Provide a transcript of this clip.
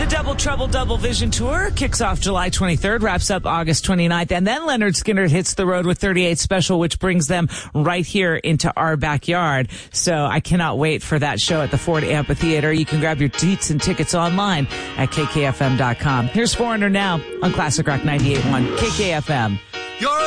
Double Trouble Double Vision Tour kicks off July 23rd, wraps up August 29th, and then Leonard Skinner hits the road with 38 Special, which brings them right here into our backyard. So I cannot wait for that show at the Ford Amphitheater. You can grab your seats and tickets online at kkfm.com. Here's Foreigner now on Classic Rock 98.1 KKFM.